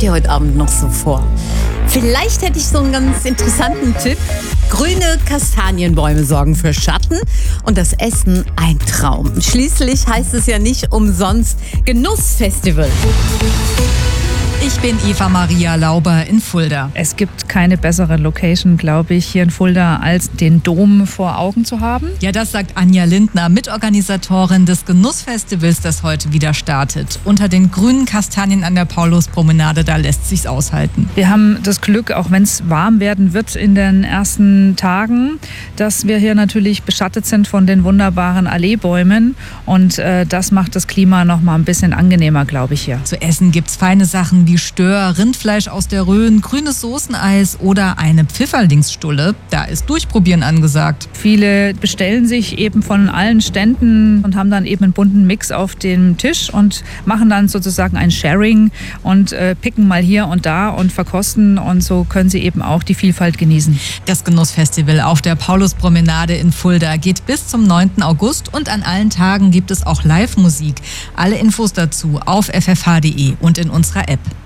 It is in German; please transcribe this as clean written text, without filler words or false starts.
habt ihr heute Abend noch so vor? Vielleicht hätte ich so einen ganz interessanten Tipp. Grüne Kastanienbäume sorgen für Schatten und das Essen ein Traum. Schließlich heißt es ja nicht umsonst Genussfestival. Ich bin Eva Maria Lauber in Fulda. Es gibt keine bessere Location, glaube ich, hier in Fulda, als den Dom vor Augen zu haben. Ja, das sagt Anja Lindner, Mitorganisatorin des Genussfestivals, das heute wieder startet. Unter den grünen Kastanien an der Pauluspromenade, da lässt sich's aushalten. Wir haben das Glück, auch wenn es warm werden wird in den ersten Tagen, dass wir hier natürlich beschattet sind von den wunderbaren Alleebäumen. Und das macht das Klima noch mal ein bisschen angenehmer, glaube ich, hier. Zu essen gibt's feine Sachen wie Stör, Rindfleisch aus der Rhön, grünes Soßeneis oder eine Pfifferlingsstulle. Da ist Durchprobieren angesagt. Viele bestellen sich eben von allen Ständen und haben dann eben einen bunten Mix auf dem Tisch und machen dann sozusagen ein Sharing und picken mal hier und da und verkosten, und so können sie eben auch die Vielfalt genießen. Das Genussfestival auf der Pauluspromenade in Fulda geht bis zum 9. August und an allen Tagen gibt es auch Live-Musik. Alle Infos dazu auf ffh.de und in unserer App.